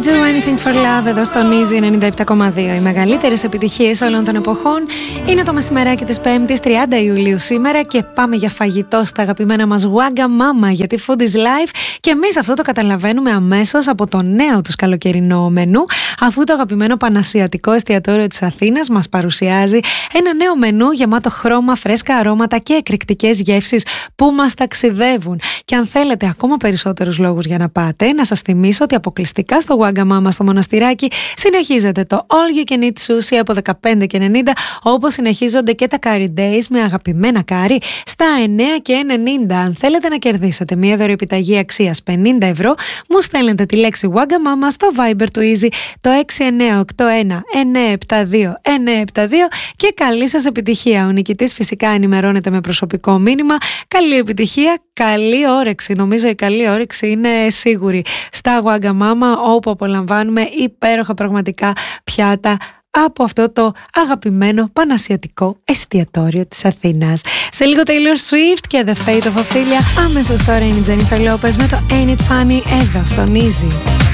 Do Anything for Love εδώ στο Easy 97,2. Οι μεγαλύτερες επιτυχίες όλων των εποχών. Είναι το μεσημεράκι της 5ης 30 Ιουλίου σήμερα και πάμε για φαγητό στα αγαπημένα μας Wagamama, γιατί food is life και εμείς αυτό το καταλαβαίνουμε αμέσως από το νέο τους καλοκαιρινό μενού, αφού το αγαπημένο πανασιατικό εστιατόριο της Αθήνας μας παρουσιάζει ένα νέο μενού γεμάτο χρώμα, φρέσκα αρώματα και εκρηκτικές γεύσεις που μας ταξιδεύουν. Και αν θέλετε ακόμα περισσότερους λόγους για να πάτε, να σας θυμίσω ότι αποκλειστικά στο Wagamama στο Μοναστηράκι συνεχίζεται το All You Can Eat Sushi από 15,90, όπως συνεχίζονται και τα Curry Days με αγαπημένα κάρι στα 9,90. Αν θέλετε να κερδίσετε μια δωρεοεπιταγή αξίας 50 ευρώ, μου στέλνετε τη λέξη Wagamama στο Viber του Easy το 6981-972-972 και καλή σας επιτυχία. Ο νικητής φυσικά ενημερώνεται με προσωπικό μήνυμα. Καλή επιτυχία, καλή όρεξη. Νομίζω η καλή όρεξη είναι σίγουρη στα Wagamama, όπου απολαμβάνουμε υπέροχα πραγματικά πιάτα από αυτό το αγαπημένο πανασιατικό εστιατόριο της Αθήνας. Σε λίγο Taylor Swift και The Fate of Ophelia. Αμέσως τώρα είναι η Jennifer Lopez με το Ain't It Funny εδώ στον Easy.